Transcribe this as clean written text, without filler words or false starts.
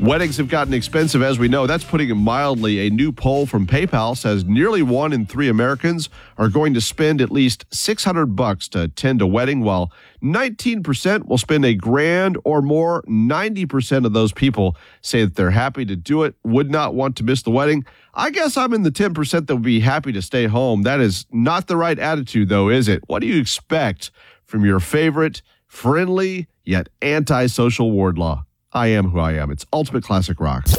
Weddings have gotten expensive, as we know. That's putting it mildly. A new poll from PayPal says nearly 1 in 3 Americans are going to spend at least $600 to attend a wedding, while 19% will spend $1,000 or more. 90% of those people say that they're happy to do it, would not want to miss the wedding. I guess I'm in the 10% that would be happy to stay home. That is not the right attitude, though, is it? What do you expect from your favorite, friendly, yet antisocial Wardlaw? I am who I am. It's Ultimate Classic Rock.